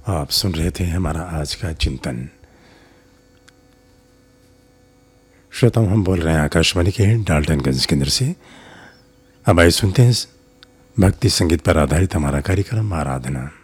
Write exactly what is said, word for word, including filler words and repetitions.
आप सुन रहे थे हमारा आज का चिंतन। श्रोताओं, हम बोल रहे हैं आकाशवाणी के डाल्टनगंज केंद्र से। अब आइए सुनते हैं भक्ति संगीत पर आधारित हमारा कार्यक्रम आराधना।